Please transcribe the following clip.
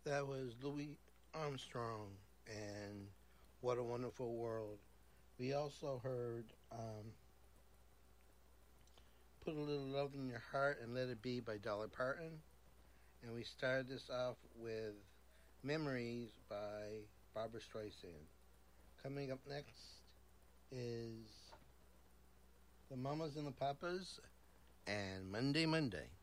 That was Louis Armstrong and What a Wonderful World. We also heard Put a Little Love in Your Heart and Let It Be by Dolly Parton. And we started this off with Memories by Barbara Streisand. Coming up next is The Mamas and the Papas and Monday Monday.